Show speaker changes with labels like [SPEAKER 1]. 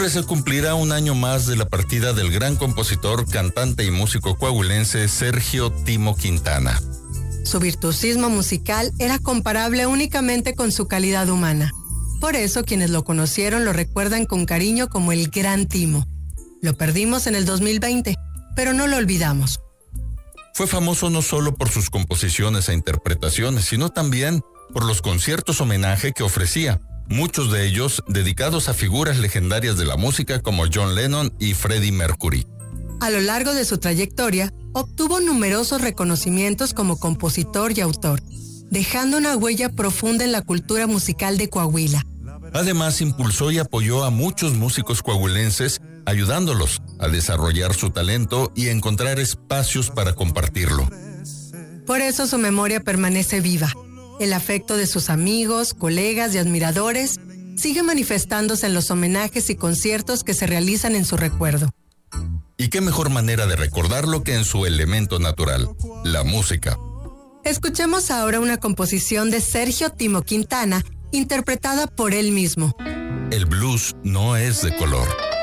[SPEAKER 1] Se cumplirá un año más de la partida del gran compositor, cantante y músico coahuilense Sergio Timo Quintana.
[SPEAKER 2] Su virtuosismo musical era comparable únicamente con su calidad humana. Por eso quienes lo conocieron lo recuerdan con cariño como el Gran Timo. Lo perdimos en el 2020, pero no lo olvidamos.
[SPEAKER 1] Fue famoso no solo por sus composiciones e interpretaciones, sino también por los conciertos homenaje que ofrecía, muchos de ellos dedicados a figuras legendarias de la música como John Lennon y Freddie Mercury.
[SPEAKER 2] A lo largo de su trayectoria, obtuvo numerosos reconocimientos como compositor y autor, dejando una huella profunda en la cultura musical de Coahuila.
[SPEAKER 1] Además, impulsó y apoyó a muchos músicos coahuilenses, ayudándolos a desarrollar su talento y encontrar espacios para compartirlo.
[SPEAKER 2] Por eso su memoria permanece viva. El afecto de sus amigos, colegas y admiradores sigue manifestándose en los homenajes y conciertos que se realizan en su recuerdo.
[SPEAKER 1] Y qué mejor manera de recordarlo que en su elemento natural, la música.
[SPEAKER 2] Escuchemos ahora una composición de Sergio Timo Quintana, interpretada por él mismo.
[SPEAKER 1] El blues no es de color.